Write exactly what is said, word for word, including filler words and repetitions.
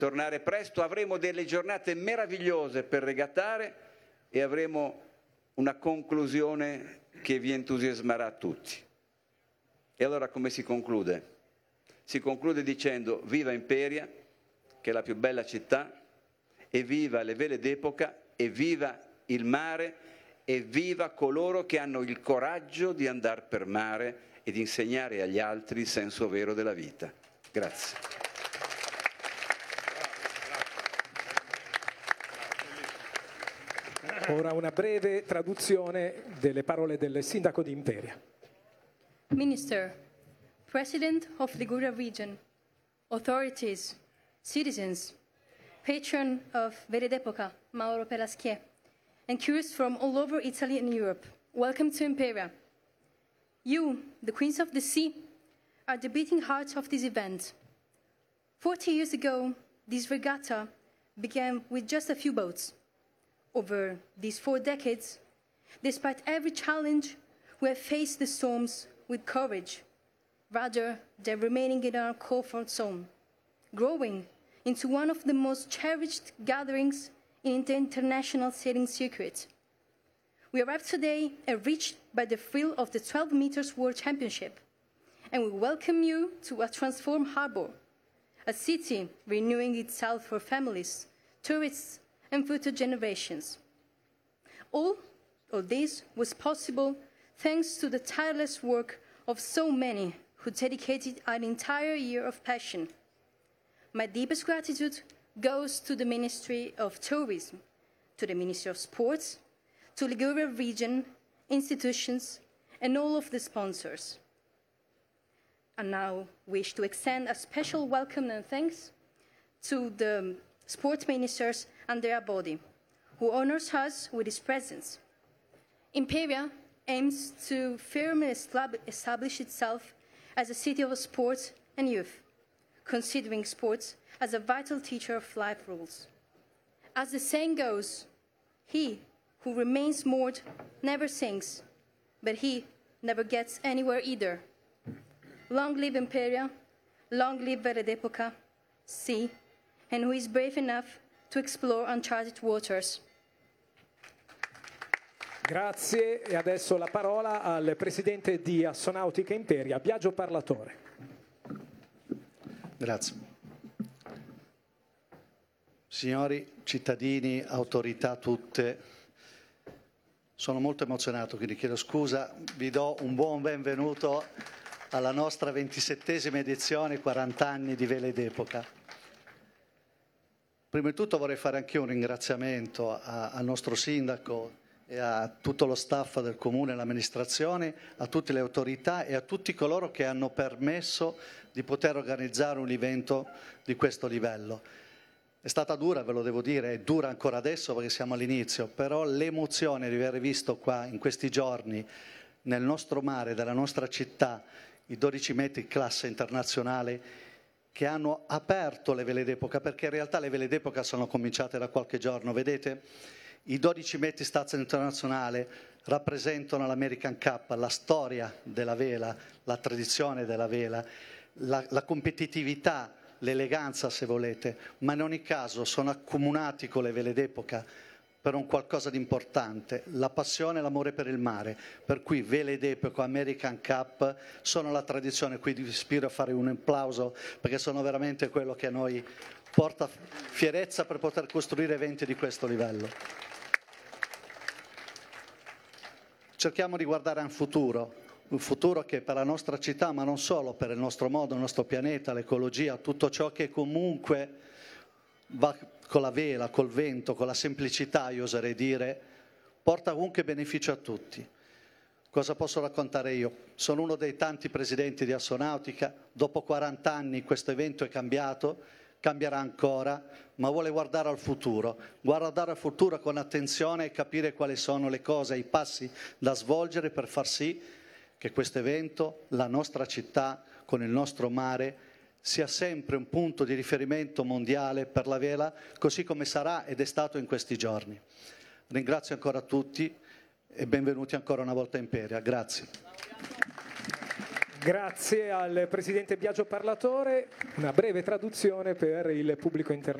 tornare presto, avremo delle giornate meravigliose per regattare e avremo una conclusione che vi entusiasmerà tutti. E allora come si conclude? Si conclude dicendo viva Imperia, che è la più bella città, e viva le vele d'epoca, e viva il mare, e viva coloro che hanno il coraggio di andare per mare e di insegnare agli altri il senso vero della vita. Grazie. Ora una breve traduzione delle parole del sindaco di Imperia. Minister, President of Liguria Region, authorities, citizens, patron of Vele d'Epoca, Mauro Pelasquier, and curious from all over Italy and Europe, welcome to Imperia. You, the Queens of the Sea, are the beating heart of this event. Forty years ago, this regatta began with just a few boats. Over these four decades, despite every challenge, we have faced the storms with courage, rather than remaining in our comfort zone, growing into one of the most cherished gatherings in the international sailing circuit. We arrived today and reached by the thrill of the twelve meters World Championship, and we welcome you to a transformed harbor, a city renewing itself for families, tourists, and future generations. All of this was possible thanks to the tireless work of so many who dedicated an entire year of passion. My deepest gratitude goes to the Ministry of Tourism, to the Ministry of Sports, to Liguria Region, institutions, and all of the sponsors. I now wish to extend a special welcome and thanks to the Sport Ministers Andrea Bodi, who honors us with his presence. Imperia aims to firmly establish itself as a city of sports and youth, considering sports as a vital teacher of life rules. As the saying goes, he who remains moored never sinks, but he never gets anywhere either. Long live Imperia, long live Vele d'Epoca, sea, and who is brave enough to explore uncharted waters. Grazie, e adesso la parola al presidente di Assonautica Imperia, Biagio Parlatore. Grazie. Signori cittadini, autorità tutte, sono molto emozionato, quindi chiedo scusa, vi do un buon benvenuto alla nostra ventisettesima edizione, quaranta anni di Vele d'Epoca. Prima di tutto vorrei fare anche un ringraziamento a, al nostro sindaco e a tutto lo staff del Comune e l'amministrazione, a tutte le autorità e a tutti coloro che hanno permesso di poter organizzare un evento di questo livello. È stata dura, ve lo devo dire, è dura ancora adesso perché siamo all'inizio, però l'emozione di aver visto qua in questi giorni nel nostro mare, della nostra città, i dodici metri classe internazionale che hanno aperto le Vele d'Epoca, perché in realtà le Vele d'Epoca sono cominciate da qualche giorno, vedete? I dodici metri stazza internazionale rappresentano l'American Cup, la storia della vela, la tradizione della vela, la, la competitività, l'eleganza se volete, ma in ogni caso sono accomunati con le Vele d'Epoca per un qualcosa di importante, la passione e l'amore per il mare, per cui Vele d'Epoca, American Cup sono la tradizione, quindi vi ispiro a fare un applauso perché sono veramente quello che a noi porta fierezza per poter costruire eventi di questo livello. Cerchiamo di guardare al futuro, un futuro che per la nostra città, ma non solo, per il nostro mondo, il nostro pianeta, l'ecologia, tutto ciò che comunque va con la vela, col vento, con la semplicità, io oserei dire, porta comunque beneficio a tutti. Cosa posso raccontare io? Sono uno dei tanti presidenti di Assonautica, dopo quaranta anni questo evento è cambiato, cambierà ancora, ma vuole guardare al futuro, guardare al futuro con attenzione e capire quali sono le cose, i passi da svolgere per far sì che questo evento, la nostra città, con il nostro mare, sia sempre un punto di riferimento mondiale per la vela, così come sarà ed è stato in questi giorni. Ringrazio ancora tutti e benvenuti ancora una volta a Imperia. Grazie. Grazie al presidente Biagio Parlatore, una breve traduzione per il pubblico internazionale.